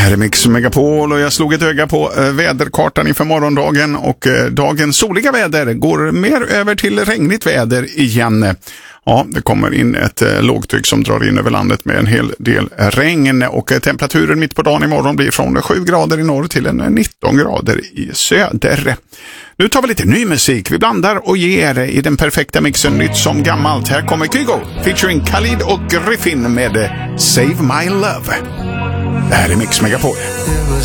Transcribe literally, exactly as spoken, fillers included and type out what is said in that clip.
här är Mix Megapol och jag slog ett öga på eh, väderkartan inför morgondagen och eh, dagens soliga väder går mer över till regnigt väder igen. Ja, det kommer in ett eh, lågtryck som drar in över landet med en hel del regn och eh, temperaturen mitt på dagen imorgon blir från sju grader i norr till en nitton grader i söder. Nu tar vi lite ny musik. Vi blandar och ger i den perfekta mixen nytt som gammalt. Här kommer Kygo featuring Khalid och Griffin med Save My Love. Det här är Mix Megapol. It was